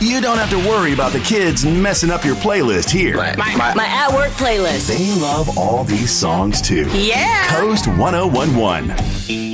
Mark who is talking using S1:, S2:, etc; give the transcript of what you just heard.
S1: You don't have to worry about the kids messing up your playlist here.
S2: My at-work playlist.
S1: They love all these songs too.
S2: Yeah.
S1: Coast 1011.